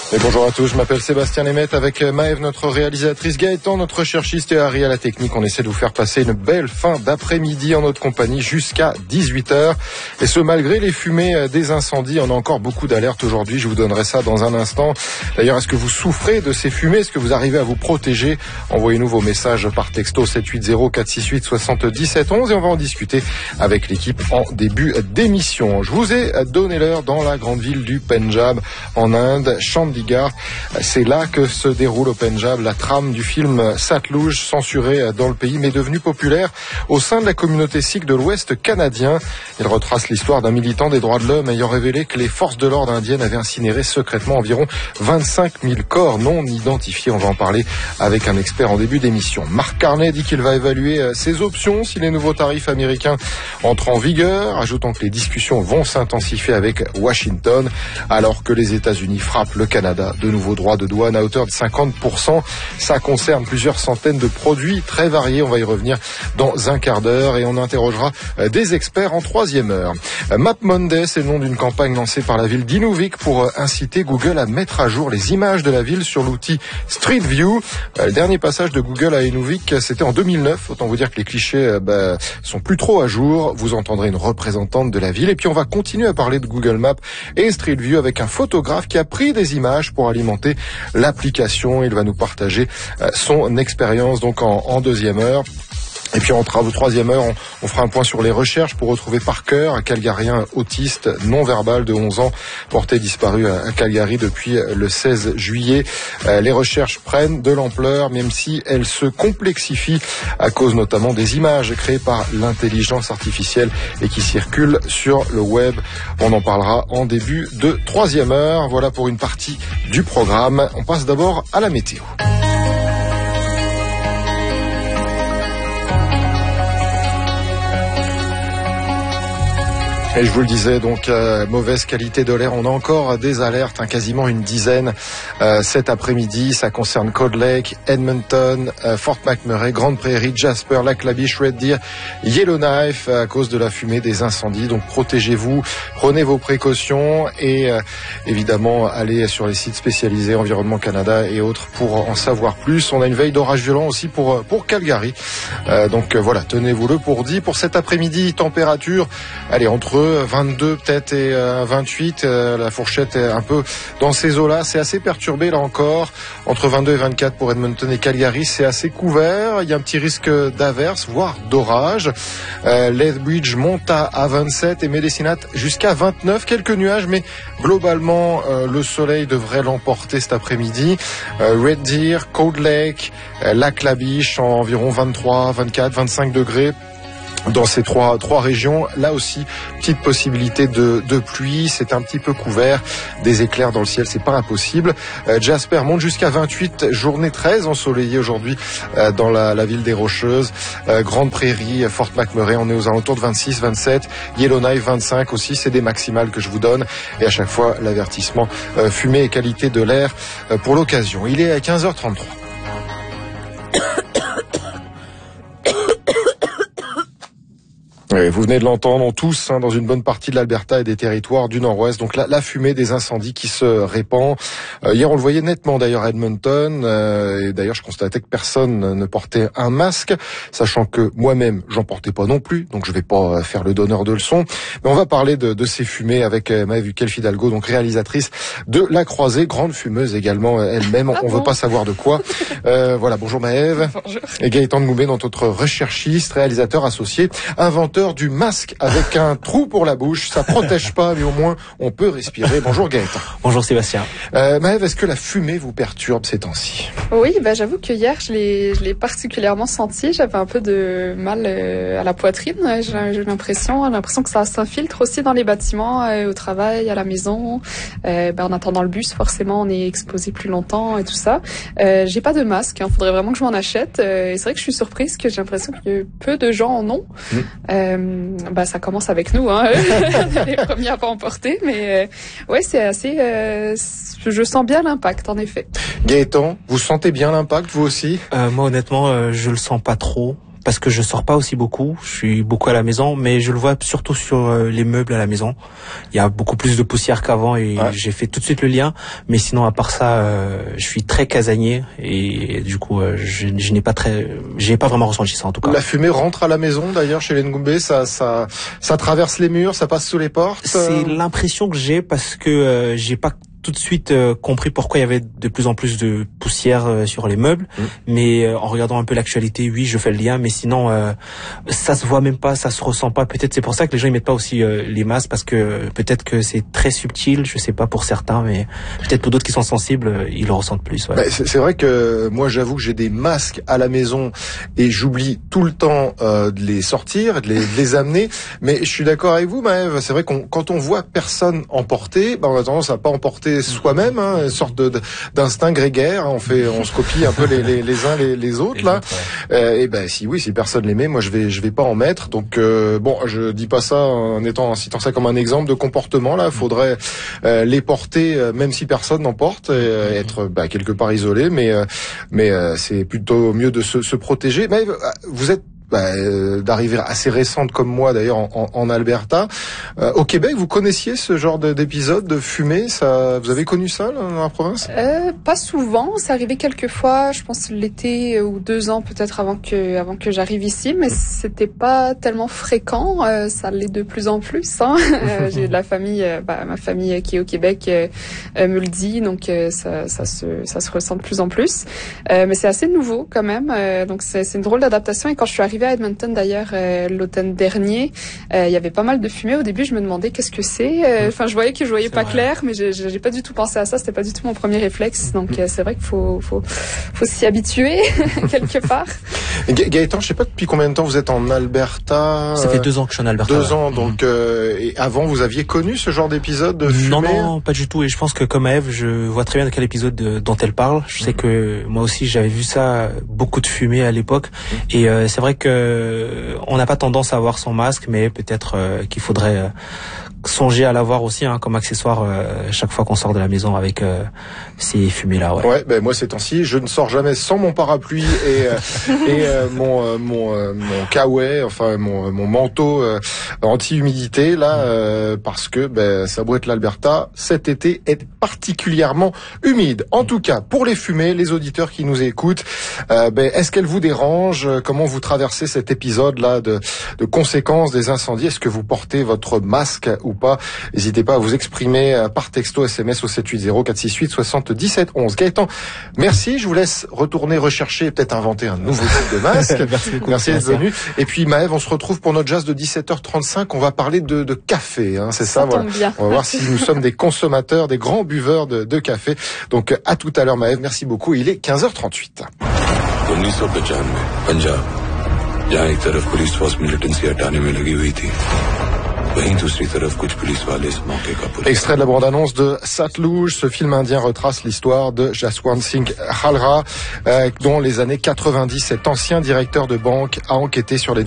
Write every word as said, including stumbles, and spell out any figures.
Et bonjour à tous, je m'appelle Sébastien Lemaitre avec Maëve, notre réalisatrice, Gaëtan, notre recherchiste et Harry à la technique. On essaie de vous faire passer une belle fin d'après-midi en notre compagnie jusqu'à dix-huit heures. Et ce, malgré les fumées des incendies, on a encore beaucoup d'alertes aujourd'hui. Je vous donnerai ça dans un instant. D'ailleurs, est-ce que vous souffrez de ces fumées? Est-ce que vous arrivez à vous protéger? Envoyez-nous vos messages par texto sept huit zéro quatre six huit soixante-dix-sept onze et on va en discuter avec l'équipe en début d'émission. Je vous ai donné l'heure dans la grande ville du Pendjab en Inde, Chandigarh. C'est là que se déroule au Pendjab la trame du film Satluj, censuré dans le pays mais devenu populaire au sein de la communauté sikh de l'Ouest canadien. Il retrace l'histoire d'un militant des droits de l'homme ayant révélé que les forces de l'ordre indiennes avaient incinéré secrètement environ vingt-cinq mille corps non identifiés. On va en parler avec un expert en début d'émission. Mark Carney dit qu'il va évaluer ses options si les nouveaux tarifs américains entrent en vigueur, ajoutant que les discussions vont s'intensifier avec Washington alors que les États-Unis frappent le Canada de nouveaux droits de douane à hauteur de cinquante pour cent. Ça concerne plusieurs centaines de produits très variés. On va y revenir dans un quart d'heure et on interrogera des experts en troisième heure. Map Monday, c'est le nom d'une campagne lancée par la ville d'Inuvik pour inciter Google à mettre à jour les images de la ville sur l'outil Street View. Le dernier passage de Google à Inuvik, c'était en deux mille neuf. Autant vous dire que les clichés bah, sont plus trop à jour. Vous entendrez une représentante de la ville. Et puis on va continuer à parler de Google Maps et Street View avec un photographe qui a pris des images pour alimenter l'application. Il va nous partager son expérience donc en, en deuxième heure. Et puis en troisième heure, on, on fera un point sur les recherches pour retrouver Parker, un Calgarien autiste non-verbal de onze ans, porté disparu à Calgary depuis le seize juillet. Euh, les recherches prennent de l'ampleur, même si elles se complexifient à cause notamment des images créées par l'intelligence artificielle et qui circulent sur le web. On en parlera en début de troisième heure. Voilà pour une partie du programme. On passe d'abord à la météo. Et je vous le disais, donc euh, mauvaise qualité de l'air. On a encore des alertes, hein, quasiment une dizaine euh, cet après-midi. Ça concerne Cold Lake, Edmonton, euh, Fort McMurray, Grande Prairie, Jasper, Lac La Biche, Red Deer, Yellowknife à cause de la fumée des incendies. Donc protégez-vous, prenez vos précautions et euh, évidemment allez sur les sites spécialisés Environnement Canada et autres pour en savoir plus. On a une veille d'orage violent aussi pour pour Calgary. Euh, donc euh, voilà, tenez-vous-le pour dit. Pour cet après-midi, température, allez entre vingt-deux peut-être et euh, vingt-huit, euh, la fourchette est un peu dans ces eaux-là, c'est assez perturbé là encore, entre vingt-deux et vingt-quatre pour Edmonton et Calgary, c'est assez couvert, il y a un petit risque d'averse, voire d'orage. euh, Lethbridge monte à, à vingt-sept et Medicine Hat jusqu'à vingt-neuf, quelques nuages mais globalement euh, le soleil devrait l'emporter cet après-midi. euh, Red Deer, Cold Lake, euh, Lac La Biche en environ vingt-trois, vingt-quatre, vingt-cinq degrés. Dans ces trois trois régions, là aussi, petite possibilité de, de pluie, c'est un petit peu couvert, des éclairs dans le ciel, c'est pas impossible. Euh, Jasper monte jusqu'à vingt-huit, journée très ensoleillée aujourd'hui euh, dans la, la ville des Rocheuses. Euh, Grande Prairie, Fort McMurray, on est aux alentours de vingt-six, vingt-sept, Yellowknife vingt-cinq aussi, c'est des maximales que je vous donne. Et à chaque fois, l'avertissement euh, fumée et qualité de l'air euh, pour l'occasion. Il est à quinze heures trente-trois. Oui, vous venez de l'entendre tous hein, dans une bonne partie de l'Alberta et des territoires du Nord-Ouest. Donc la, la fumée des incendies qui se répand. Euh, hier, on le voyait nettement d'ailleurs à Edmonton. Euh, et d'ailleurs, je constatais que personne ne portait un masque, sachant que moi-même, j'en portais pas non plus. Donc je vais pas faire le donneur de leçons. Mais on va parler de, de ces fumées avec euh, Maëve Ukel-Fidalgo, donc réalisatrice de La Croisée, grande fumeuse également elle-même. Ah on bon veut pas savoir de quoi. Euh, voilà, bonjour Maëve. Bonjour. Et Gaëtan de Goumé, notre recherchiste, réalisateur associé, inventeur du masque avec un trou pour la bouche. Ça protège pas, mais au moins on peut respirer. Bonjour Gaëtan. Bonjour Sébastien. Euh, Maëve, est-ce que la fumée vous perturbe ces temps-ci? Oui, bah, j'avoue que hier je l'ai, je l'ai particulièrement senti. J'avais un peu de mal euh, à la poitrine. J'ai, j'ai l'impression, j'ai l'impression que ça s'infiltre aussi dans les bâtiments, euh, au travail, à la maison. Euh, bah, en attendant le bus, forcément, on est exposé plus longtemps et tout ça. Euh, j'ai pas de masque. Hein. Faudrait vraiment que je m'en achète. Euh, et c'est vrai que je suis surprise que j'ai l'impression que peu de gens en ont. Mmh. Euh, bah ça commence avec nous, hein. Les premiers à pas en porter, mais euh, ouais, c'est assez. Euh, je sens bien l'impact, en effet. Gaëtan, vous sentez bien l'impact, vous aussi? euh, Moi, honnêtement, euh, je le sens pas trop. parce que je sors pas aussi beaucoup. Je suis beaucoup à la maison, mais je le vois surtout sur euh, les meubles à la maison. Il y a beaucoup plus de poussière qu'avant et ouais. j'ai fait tout de suite le lien. Mais sinon, à part ça, euh, je suis très casanier et, et du coup, euh, je, je n'ai pas très, j'ai pas vraiment ressenti ça en tout cas. La fumée rentre à la maison d'ailleurs chez les Ngoumbé, ça, ça, ça traverse les murs, ça passe sous les portes. C'est l'impression que j'ai parce que euh, j'ai pas tout de suite euh, compris pourquoi il y avait de plus en plus de poussière euh, sur les meubles, mmh. mais euh, en regardant un peu l'actualité, oui, je fais le lien, mais sinon euh, ça se voit même pas, ça se ressent pas. Peut-être c'est pour ça que les gens ils mettent pas aussi euh, les masques parce que peut-être que c'est très subtil, je sais pas pour certains, mais peut-être pour d'autres qui sont sensibles, euh, ils le ressentent plus. Ouais. Bah, c'est, c'est vrai que moi j'avoue que j'ai des masques à la maison et j'oublie tout le temps euh, de les sortir, de les, de les amener, mais je suis d'accord avec vous, Maëv, c'est vrai qu'on quand on voit personne emporter, bah, on a tendance à pas emporter soi-même, hein, une sorte de, d'instinct grégaire. On fait, on se copie un peu les, les, les uns les, les autres les là. Autres, ouais. euh, et ben si oui, si personne les met, moi je vais, je vais pas en mettre. Donc euh, bon, je dis pas ça en étant, en citant ça comme un exemple de comportement. Là, faudrait euh, les porter, euh, même si personne n'en porte, et, euh, être bah, quelque part isolé. Mais euh, mais euh, c'est plutôt mieux de se, se protéger. Mais vous êtes Bah, euh, d'arrivée assez récente comme moi d'ailleurs en, en, en Alberta. Euh, au Québec, vous connaissiez ce genre de, d'épisode de fumée, ça, vous avez connu ça là, dans la province? euh, Pas souvent, c'est arrivé quelques fois, je pense l'été ou deux ans peut-être avant que avant que j'arrive ici, mais c'était pas tellement fréquent. Euh, ça l'est de plus en plus. Hein. euh, j'ai de la famille, euh, bah, ma famille qui est au Québec euh, me le dit, donc euh, ça, ça se ça se ressent de plus en plus. Euh, mais c'est assez nouveau quand même, euh, donc c'est, c'est une drôle d'adaptation. Et quand je suis arrivée à Edmonton d'ailleurs euh, l'automne dernier, euh, il y avait pas mal de fumée. Au début, je me demandais qu'est-ce que c'est. Enfin, euh, je voyais que je voyais c'est pas vrai. clair, mais j'ai, j'ai pas du tout pensé à ça. C'était pas du tout mon premier réflexe. Donc euh, c'est vrai qu'il faut faut faut s'y habituer quelque part. Ga- Gaëtan, je sais pas depuis combien de temps vous êtes en Alberta. Ça fait deux ans que je suis en Alberta. Deux ans, donc euh, et avant vous aviez connu ce genre d'épisode de fumée? Non, non, pas du tout. Et je pense que comme Ève, je vois très bien de quel épisode de, dont elle parle. Je sais que moi aussi j'avais vu ça, beaucoup de fumée à l'époque. Et euh, c'est vrai que on n'a pas tendance à avoir son masque, mais peut-être euh, qu'il faudrait euh, songer à l'avoir aussi hein, comme accessoire euh, chaque fois qu'on sort de la maison avec euh, ces fumées-là. Ouais, ouais ben moi ces temps-ci, je ne sors jamais sans mon parapluie et, euh, et euh, mon euh, mon euh, mon kawaii, enfin mon mon manteau euh, anti-humidité là, euh, parce que ben ça doit être l'Alberta, cet été est particulièrement humide. En tout cas, pour les fumées, les auditeurs qui nous écoutent, euh, ben est-ce qu'elles vous dérangent? Comment vous traversez cet épisode-là de de conséquences des incendies? Est-ce que vous portez votre masque ou pas? N'hésitez pas à vous exprimer par texto, S M S au sept huit zéro quatre six huit soixante-dix-sept onze. Gaëtan, merci. Je vous laisse retourner rechercher et peut-être inventer un nouveau type de masque. Merci beaucoup. Merci d'être venu. Et puis Maëv, on se retrouve pour notre jazz de dix-sept heures trente-cinq. On va parler de, de café, hein, c'est ça, ça voilà. Bien. On va voir si nous sommes des consommateurs, des grands buveurs de, de café. Donc à tout à l'heure Maëv, merci beaucoup. Il est quinze heures trente-huit. उन्नीस सौ पचानवे पंजाब जहाँ एक तरफ police force militancy हटाने में लगी हुई थी, वहीं दूसरी तरफ कुछ पुलिस वाले इस मौके का police. Extrait de la bande-annonce de Satluj. Ce film indien retrace l'histoire de Jaswant Singh Halra, euh, dont les années quatre-vingt-dix, cet ancien directeur de banque a enquêté sur les